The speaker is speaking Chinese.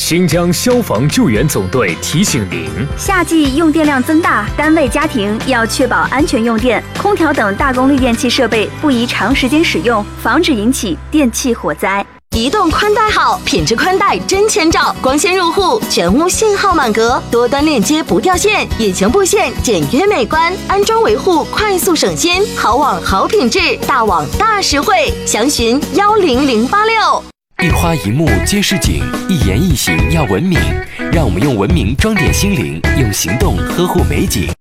新疆消防救援总队提醒您： 夏季用电量增大，单位家庭要确保安全用电，空调等大功率电器设备不宜长时间使用，防止引起电器火灾。 移动宽带好，品质宽带真千兆，光纤入户，全屋信号满格，多端链接不掉线，引擎布线简约美观，安装维护快速省心，好网好品质，大网大实惠，详询10086。 一花一木皆是景，一言一行要文明，让我们用文明装点心灵，用行动呵护美景。